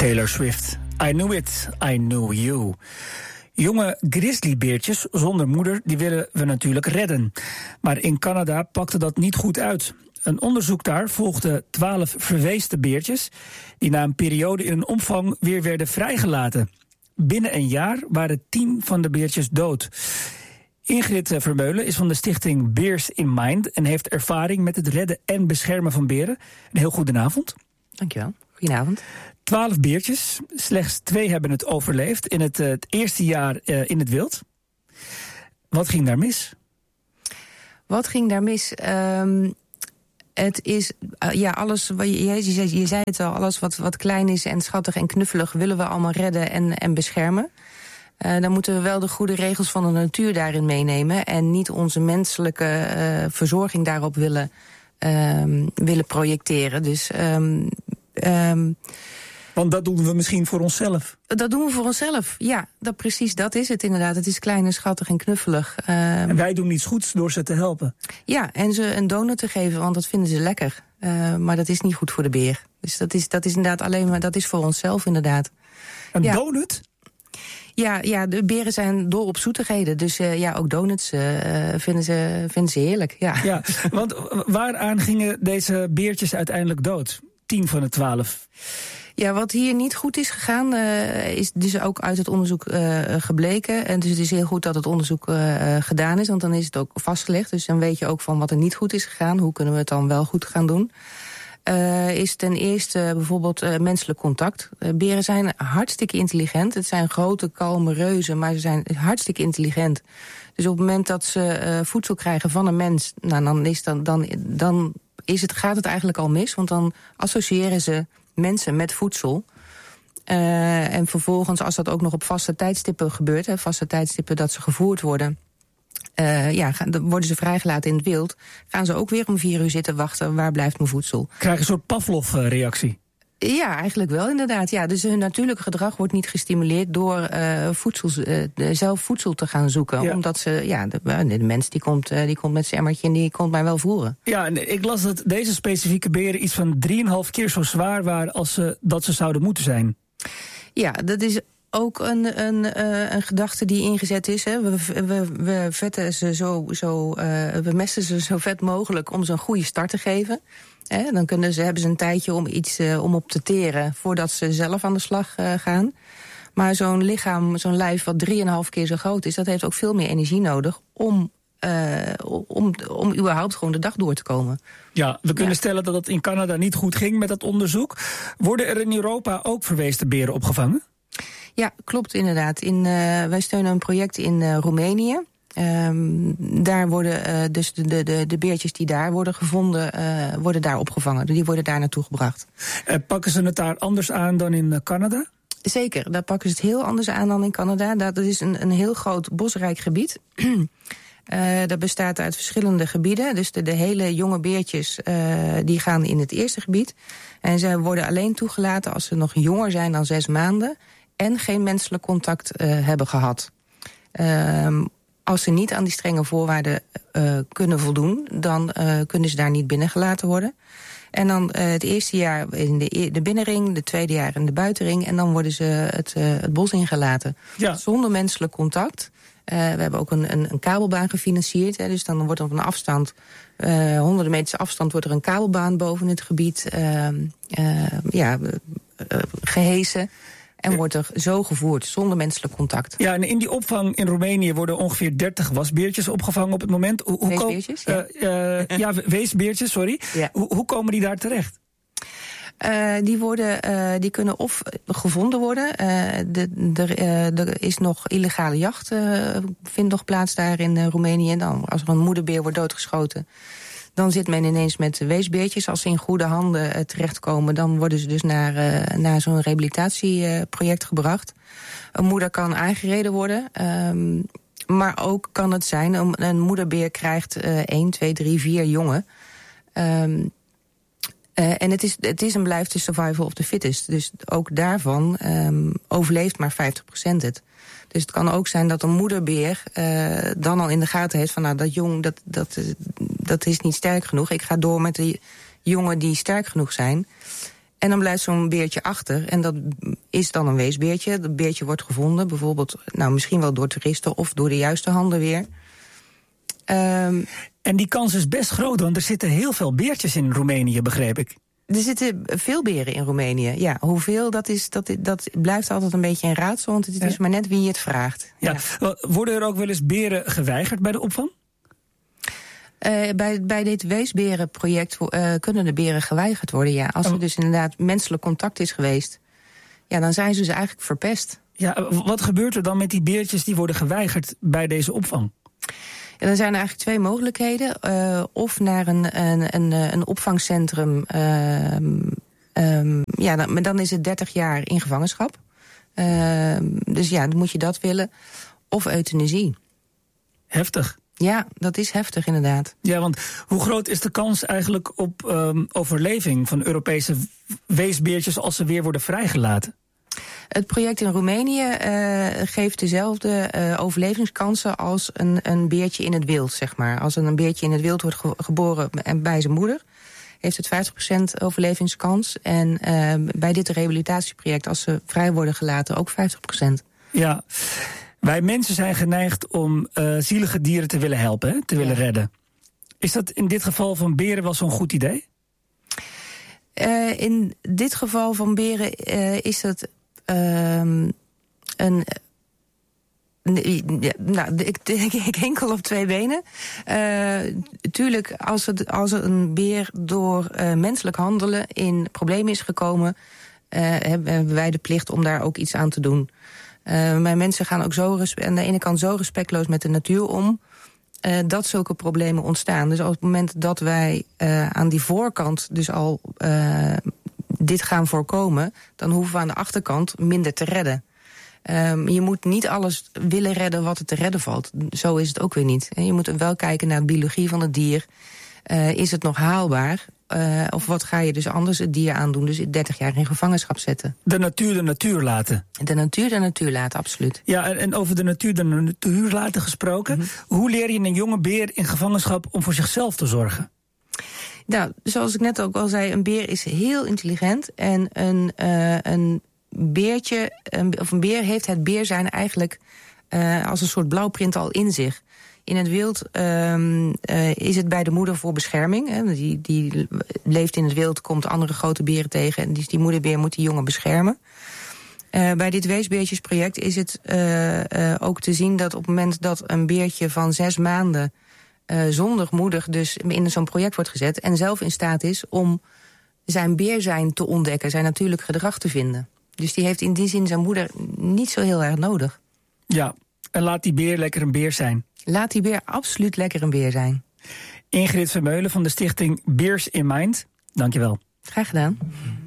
Taylor Swift. I knew it, I knew you. Jonge grizzlybeertjes zonder moeder, die willen we natuurlijk redden. Maar in Canada pakte dat niet goed uit. Een onderzoek daar volgde 12 verweesde beertjes, die na een periode in een omvang weer werden vrijgelaten. Binnen een jaar waren 10 van de beertjes dood. Ingrid Vermeulen is van de stichting Bears in Mind en heeft ervaring met het redden en beschermen van beren. Een heel goedenavond. Dankjewel. Goedenavond. 12 beertjes, slechts 2 hebben het overleefd in het eerste jaar in het wild. Wat ging daar mis? Wat ging daar mis? Het is, alles, je zei het al, alles wat klein is en schattig en knuffelig willen we allemaal redden en beschermen. Dan moeten we wel de goede regels van de natuur daarin meenemen en niet onze menselijke verzorging daarop willen projecteren. Dus want dat doen we misschien voor onszelf. Dat doen we voor onszelf, ja. Precies, dat is het inderdaad. Het is klein en schattig en knuffelig. En wij doen iets goeds door ze te helpen. Ja, en ze een donut te geven, want dat vinden ze lekker. Maar dat is niet goed voor de beer. Dus dat is inderdaad alleen maar, dat is voor onszelf inderdaad. Een donut? Ja, de beren zijn dol op zoetigheden. Dus ook donuts vinden ze heerlijk, ja. Want waaraan gingen deze beertjes uiteindelijk dood? 10 van de 12. Ja, wat hier niet goed is gegaan, is dus ook uit het onderzoek gebleken. En dus het is heel goed dat het onderzoek gedaan is, want dan is het ook vastgelegd. Dus dan weet je ook van wat er niet goed is gegaan. Hoe kunnen we het dan wel goed gaan doen? Is ten eerste bijvoorbeeld menselijk contact. Beren zijn hartstikke intelligent. Het zijn grote, kalme reuzen, maar ze zijn hartstikke intelligent. Dus op het moment dat ze voedsel krijgen van een mens, dan gaat het eigenlijk al mis. Want dan associëren ze mensen met voedsel. En vervolgens, als dat ook nog op vaste tijdstippen gebeurt, vaste tijdstippen dat ze gevoerd worden, dan worden ze vrijgelaten in het wild. Gaan ze ook weer om 4 uur zitten wachten, waar blijft mijn voedsel? Krijgen een soort Pavlov-reactie. Ja, eigenlijk wel inderdaad. Ja, dus hun natuurlijke gedrag wordt niet gestimuleerd door zelf voedsel te gaan zoeken. Ja. Omdat de mens die komt met zijn emmertje en die komt mij wel voeren. Ja, en ik las dat deze specifieke beren iets van 3,5 keer zo zwaar waren als dat ze zouden moeten zijn. Ja, dat is ook een gedachte die ingezet is. Hè. We vetten ze we mesten ze zo vet mogelijk om ze een goede start te geven. Dan hebben ze een tijdje om op te teren voordat ze zelf aan de slag gaan. Maar zo'n lichaam, zo'n lijf wat 3,5 keer zo groot is, dat heeft ook veel meer energie nodig om überhaupt gewoon de dag door te komen. Ja, we kunnen stellen dat het in Canada niet goed ging met dat onderzoek. Worden er in Europa ook verweesde beren opgevangen? Ja, klopt inderdaad. Wij steunen een project in Roemenië. Daar worden dus de beertjes die daar worden gevonden, worden daar opgevangen. Die worden daar naartoe gebracht. Pakken ze het daar anders aan dan in Canada? Zeker, daar pakken ze het heel anders aan dan in Canada. Dat is een heel groot bosrijk gebied. Dat bestaat uit verschillende gebieden. Dus de hele jonge beertjes die gaan in het eerste gebied. En ze worden alleen toegelaten als ze nog jonger zijn dan 6 maanden... en geen menselijk contact hebben gehad. Als ze niet aan die strenge voorwaarden kunnen voldoen, dan kunnen ze daar niet binnengelaten worden. En dan het eerste jaar in de binnenring, de tweede jaar in de buitenring, en dan worden ze het bos ingelaten. Ja. Zonder menselijk contact. We hebben ook een kabelbaan gefinancierd. Dus dan wordt er op een afstand, honderden meters afstand, wordt er een kabelbaan boven het gebied gehesen. En wordt er zo gevoerd, zonder menselijk contact. Ja, en in die opvang in Roemenië worden ongeveer 30 wasbeertjes opgevangen op het moment. Weesbeertjes? Weesbeertjes, sorry. Ja. Hoe komen die daar terecht? Die kunnen of gevonden worden. Er is nog illegale jacht, vindt nog plaats daar in Roemenië. Dan, als er een moederbeer wordt doodgeschoten, dan zit men ineens met weesbeertjes. Als ze in goede handen terechtkomen, dan worden ze dus naar zo'n rehabilitatieproject gebracht. Een moeder kan aangereden worden. Maar ook kan het zijn, een moederbeer krijgt 1, 2, 3, 4 jongen. En het is en blijft de survival of the fittest. Dus ook daarvan overleeft maar 50% het. Dus het kan ook zijn dat een moederbeer dan al in de gaten heeft van, dat jong, dat is niet sterk genoeg. Ik ga door met de jongen die sterk genoeg zijn. En dan blijft zo'n beertje achter. En is dan een weesbeertje. Dat beertje wordt gevonden, bijvoorbeeld misschien wel door toeristen of door de juiste handen weer. En die kans is best groot, want er zitten heel veel beertjes in Roemenië, begreep ik. Er zitten veel beren in Roemenië. Ja, hoeveel, dat blijft altijd een beetje een raadsel, want het is maar net wie je het vraagt. Ja. Worden er ook wel eens beren geweigerd bij de opvang? Bij dit weesberenproject kunnen de beren geweigerd worden, ja. Als er dus inderdaad menselijk contact is geweest, ja, dan zijn ze dus eigenlijk verpest. Ja, wat gebeurt er dan met die beertjes die worden geweigerd bij deze opvang? Ja, dan zijn er eigenlijk twee mogelijkheden. Of naar een opvangcentrum, maar dan is het 30 jaar in gevangenschap. Dus ja, dan moet je dat willen. Of euthanasie. Heftig. Ja, dat is heftig inderdaad. Ja, want hoe groot is de kans eigenlijk op overleving van Europese weesbeertjes als ze weer worden vrijgelaten? Het project in Roemenië geeft dezelfde overlevingskansen als een beertje in het wild, zeg maar. Als een beertje in het wild wordt geboren bij zijn moeder, heeft het 50% overlevingskans. En bij dit rehabilitatieproject, als ze vrij worden gelaten, ook 50%. Ja, wij mensen zijn geneigd om zielige dieren te willen helpen, hè, te willen redden. Is dat in dit geval van beren wel zo'n goed idee? In dit geval van beren is het ik henkel op twee benen. Tuurlijk, als een beer door menselijk handelen in problemen is gekomen, hebben wij de plicht om daar ook iets aan te doen. Maar mensen gaan ook aan de ene kant zo respectloos met de natuur om, dat zulke problemen ontstaan. Dus op het moment dat wij aan die voorkant dus al dit gaan voorkomen, dan hoeven we aan de achterkant minder te redden. Je moet niet alles willen redden wat er te redden valt. Zo is het ook weer niet. Je moet wel kijken naar de biologie van het dier. Is het nog haalbaar? Of wat ga je dus anders het dier aandoen? Dus 30 jaar in gevangenschap zetten. De natuur laten. De natuur laten, absoluut. Ja, en over de natuur laten gesproken. Hoe leer je een jonge beer in gevangenschap om voor zichzelf te zorgen? Nou, zoals ik net ook al zei, een beer is heel intelligent. En een beertje, of een beer heeft het beer zijn eigenlijk als een soort blauwprint al in zich. In het wild is het bij de moeder voor bescherming. Hè. Die leeft in het wild, komt andere grote beren tegen, en die moederbeer moet die jongen beschermen. Bij dit weesbeertjesproject is het ook te zien dat op het moment dat een beertje van 6 maanden zonder moeder dus in zo'n project wordt gezet en zelf in staat is om zijn beerzijn te ontdekken, zijn natuurlijk gedrag te vinden. Dus die heeft in die zin zijn moeder niet zo heel erg nodig. Ja, en laat die beer lekker een beer zijn. Laat die beer absoluut lekker een beer zijn. Ingrid Vermeulen van de stichting Bears in Mind, dankjewel. Graag gedaan.